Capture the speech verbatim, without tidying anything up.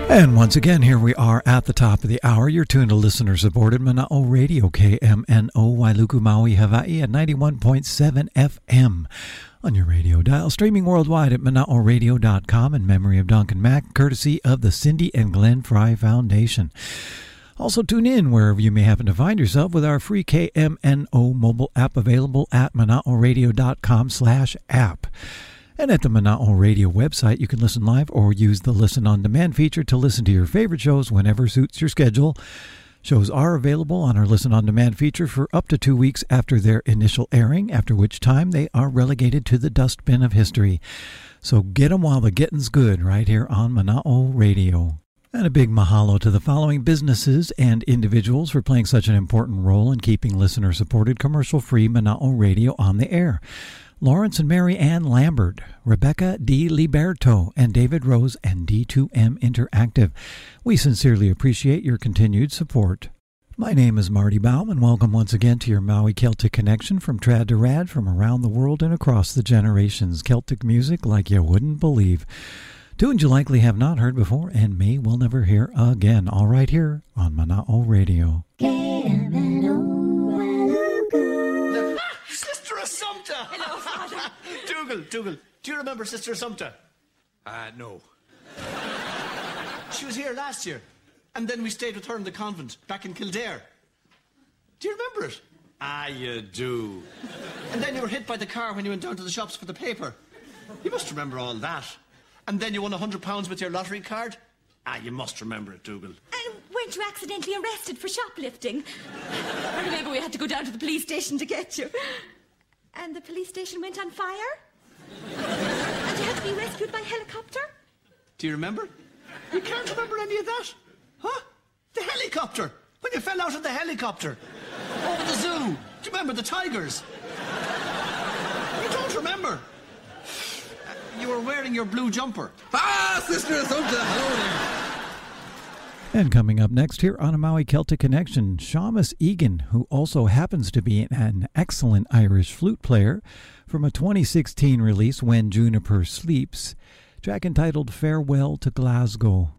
And once again, here we are at the top of the hour. You're tuned to listener-supported Mana'o Radio, K M N O, Wailuku, Maui, Hawaii at ninety-one point seven F M on your radio dial. Streaming worldwide at mana'o radio dot com in memory of Duncan Mack, courtesy of the Cindy and Glenn Fry Foundation. Also tune in wherever you may happen to find yourself with our free K M N O mobile app available at mana'o radio dot com slash app. And at the Mana'o Radio website, you can listen live or use the Listen On Demand feature to listen to your favorite shows whenever suits your schedule. Shows are available on our Listen On Demand feature for up to two weeks after their initial airing, after which time they are relegated to the dustbin of history. So get them while the getting's good right here on Mana'o Radio. And a big mahalo to the following businesses and individuals for playing such an important role in keeping listener-supported commercial-free Mana'o Radio on the air. Lawrence and Mary Ann Lambert, Rebecca D. Liberto, and David Rose and D two M Interactive. We sincerely appreciate your continued support. My name is Marty Baum, and welcome once again to your Maui Celtic Connection from trad to rad, from around the world and across the generations. Celtic music like you wouldn't believe. Tunes you likely have not heard before and may will never hear again, all right here on Mana'o Radio. K M N O. Sumter! Hello, Father. Dougal, Dougal, do you remember Sister Sumter? Uh, no. She was here last year, and then we stayed with her in the convent back in Kildare. Do you remember it? Ah, you do. And then you were hit by the car when you went down to the shops for the paper. You must remember all that. And then you won a hundred pounds with your lottery card. Ah, you must remember it, Dougal. And weren't you accidentally arrested for shoplifting? Or maybe we had to go down to the police station to get you. And the police station went on fire? And you had to be rescued by helicopter? Do you remember? You can't remember any of that? Huh? The helicopter! When you fell out of the helicopter. Over the zoo. Do you remember the tigers? You don't remember? You were wearing your blue jumper. Ah, Sister Sumter, hello there. And coming up next here on a Maui Celtic Connection, Seamus Egan, who also happens to be an excellent Irish flute player, from a twenty sixteen release, When Juniper Sleeps, track entitled Farewell to Glasgow.